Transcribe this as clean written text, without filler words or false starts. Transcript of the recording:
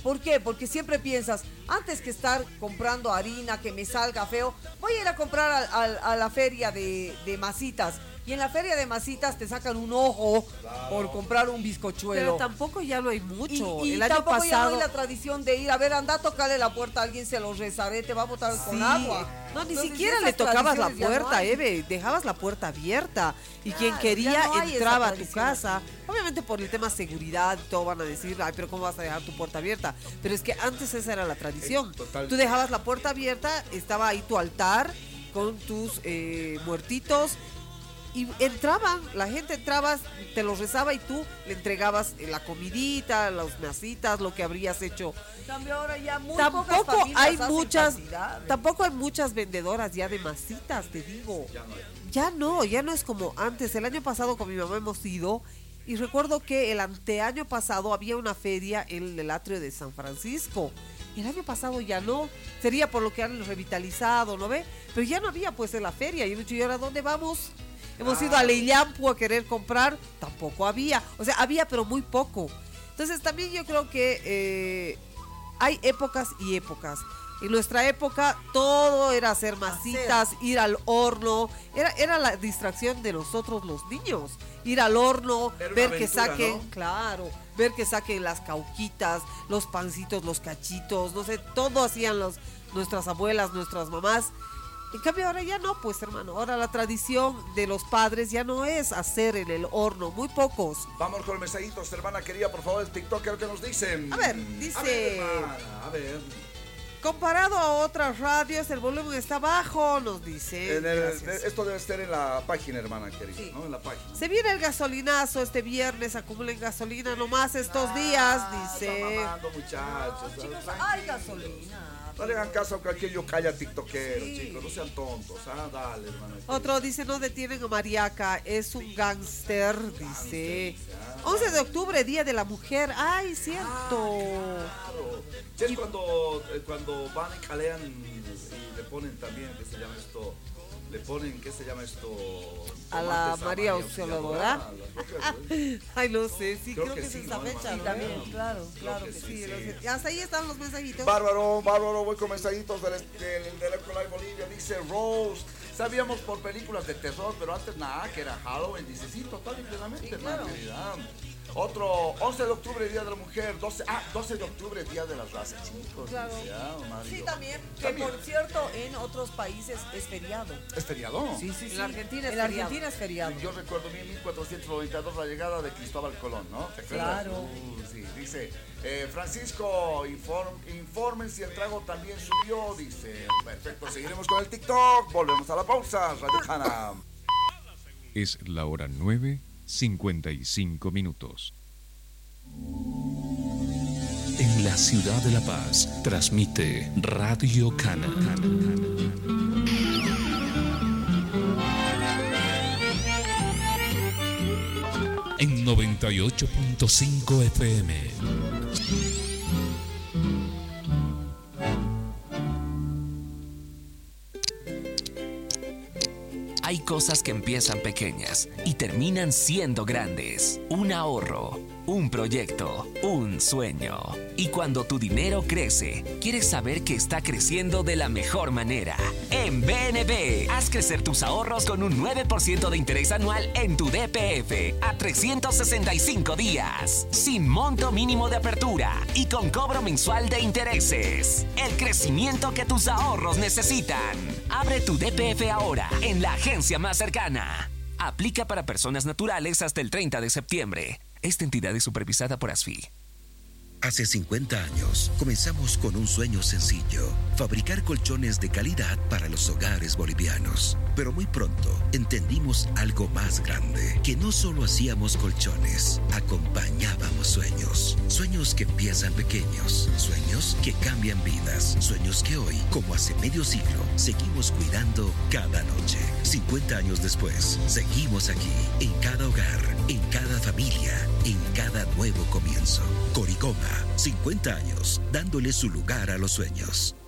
¿Por qué? Porque siempre piensas, antes que estar comprando harina que me salga feo, voy a ir a comprar a la feria de masitas. Y en la feria de masitas te sacan un ojo por comprar un bizcochuelo. Pero tampoco ya no hay mucho. Y el año tampoco pasado ya no hay la tradición de ir a ver, anda a tocarle la puerta a alguien, se lo rezaré, te va a botar con agua. No, ni Entonces, siquiera esas le tocabas la tradiciones ya no puerta, hay. Eve. Dejabas la puerta abierta. Y quien Claro, quería ya no hay esa entraba a tu tradición. casa. Obviamente por el tema seguridad y todo van a decir, ay, pero ¿cómo vas a dejar tu puerta abierta? Pero es que antes esa era la tradición. Total. Tú dejabas la puerta abierta, estaba ahí tu altar con tus muertitos. Y entraban, la gente entraba, te los rezaba y tú le entregabas la comidita, las masitas, lo que habrías hecho. En cambio ahora ya muy pocas Tampoco familias hay hacen muchas, cantidades. tampoco hay muchas vendedoras ya de masitas, te digo. Ya no es como antes. El año pasado con mi mamá hemos ido y recuerdo que el anteaño pasado había una feria en el atrio de San Francisco. El año pasado ya no, sería por lo que han revitalizado, ¿no ve? Pero ya no había pues en la feria. Y yo he dicho, ¿y ahora dónde vamos? Hemos ido a Leillampu a querer comprar, tampoco había. O sea, había pero muy poco. Entonces también yo creo que hay épocas y épocas. En nuestra época todo era hacer masitas, ir al horno. Era la distracción de nosotros los niños. Ir al horno, Era una ver que aventura, saquen, ¿no? claro, ver que saquen las cauquitas, los pancitos, los cachitos, no sé, todo hacían nuestras abuelas, nuestras mamás. En cambio ahora ya no, pues hermano, ahora la tradición de los padres ya no es hacer en el horno, muy pocos. Vamos con mensajitos, hermana querida, por favor, el TikToker, ¿qué nos dicen? A ver, dice, A ver, hermana, a ver. comparado a otras radios, el volumen está bajo, nos dice. Gracias. Esto debe estar en la página, hermana querida, Sí. ¿no? En la página. Se viene el gasolinazo este viernes, acumulen gasolina nomás estos días, dice. Está mamando, muchachos. Chicos, Tranquilo. hay gasolina. No le hagan caso a cualquier yocaya tiktokero, Sí. chicos, no sean tontos, dale, hermana. Otro dice, no detienen a Mariaca, es un gángster, dice. 11 de octubre, Día de la Mujer, ay, cierto. Claro. Sí, es cuando van y calean y le ponen también, ¿qué se llama esto? Le ponen, ¿qué se llama esto? A la Tomates María Auxiliadora. Auxiliadora. Ay, no sé, sí, creo que es sí, esa ¿no? fecha, Sí, ¿no? también, claro que Sí, sí. sí. Hasta ahí están los mensajitos. Bárbaro, voy con mensajitos del Electrolife Bolivia, dice Rose. Sabíamos por películas de terror, pero antes nada, que era Halloween, dice, sí, total y plenamente, Sí, hermana claro. querida. Otro, 11 de octubre, Día de la Mujer, 12 de octubre, Día de las Razas, chicos. Claro. Dice, Mario. Sí, también, que También. por cierto, en otros países es feriado. ¿Es feriado? Sí, sí, En sí. la Argentina es En la feriado. Argentina es feriado. Yo recuerdo bien 1492 la llegada de Cristóbal Colón, ¿no? ¿Te acuerdas? Claro. Sí, dice Francisco, informen si el trago también subió, dice. Perfecto, seguiremos con el TikTok, volvemos a la pausa, Radio Jana. Es la hora 9:55. En la ciudad de La Paz transmite Radio Cana. En 98.5 FM. Hay cosas que empiezan pequeñas y terminan siendo grandes. Un ahorro, un proyecto, un sueño. Y cuando tu dinero crece, quieres saber que está creciendo de la mejor manera. En BNB, haz crecer tus ahorros con un 9% de interés anual en tu DPF a 365 días, sin monto mínimo de apertura y con cobro mensual de intereses. El crecimiento que tus ahorros necesitan. Abre tu DPF ahora en la agencia más cercana. Aplica para personas naturales hasta el 30 de septiembre. Esta entidad es supervisada por ASFI. Hace 50 años comenzamos con un sueño sencillo: fabricar colchones de calidad para los hogares bolivianos. Pero muy pronto entendimos algo más grande, que no solo hacíamos colchones, acompañábamos sueños. Sueños que empiezan pequeños, sueños que cambian vidas, sueños que hoy, como hace medio siglo, seguimos cuidando cada noche. 50 años después, seguimos aquí, en cada hogar, en cada familia, en cada nuevo comienzo. Coricoma, 50 años, dándole su lugar a los sueños.